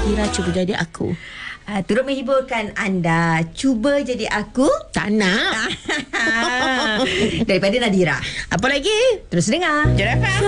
Nadira cuba jadi aku. Turut menghiburkan anda. Cuba jadi aku. Tak nak. Daripada Nadira. Apa lagi? Terus dengar Jom FM.